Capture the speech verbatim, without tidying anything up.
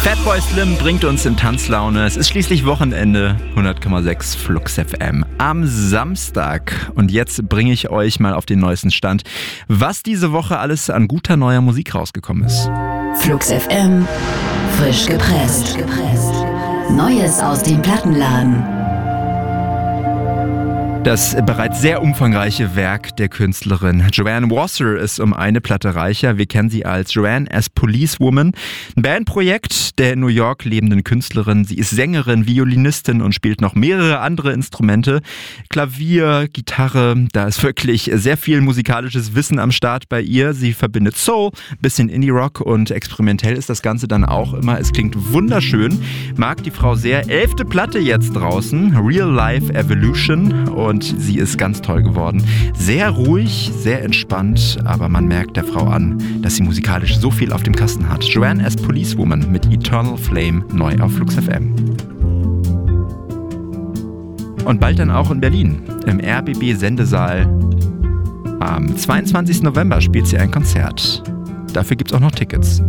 Fatboy Slim bringt uns in Tanzlaune. Es ist schließlich Wochenende. hundert Komma sechs Flux F M am Samstag. Und jetzt bringe ich euch mal auf den neuesten Stand, was diese Woche alles an guter neuer Musik rausgekommen ist. Flux F M, frisch gepresst. Neues aus dem Plattenladen. Das bereits sehr umfangreiche Werk der Künstlerin Joanne Wasser ist um eine Platte reicher. Wir kennen sie als Joanne as Policewoman. Ein Bandprojekt der in New York lebenden Künstlerin. Sie ist Sängerin, Violinistin und spielt noch mehrere andere Instrumente. Klavier, Gitarre, da ist wirklich sehr viel musikalisches Wissen am Start bei ihr. Sie verbindet Soul, bisschen Indie-Rock und experimentell ist das Ganze dann auch immer. Es klingt wunderschön. Mag die Frau sehr. Elfte Platte jetzt draußen, Real Life Evolution, und Und sie ist ganz toll geworden. Sehr ruhig, sehr entspannt, aber man merkt der Frau an, dass sie musikalisch so viel auf dem Kasten hat. Joanne as Policewoman mit Eternal Flame, neu auf Flux F M. Und bald dann auch in Berlin, im R B B-Sendesaal. Am zweiundzwanzigsten November spielt sie ein Konzert. Dafür gibt es auch noch Tickets.